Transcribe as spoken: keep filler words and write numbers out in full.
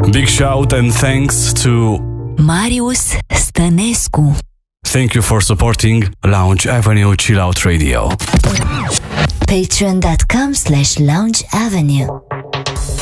Big shout and thanks to Marius Stănescu. Thank you for supporting Lounge Avenue Chill Out Radio. Patreon dot com slash Lounge Avenue.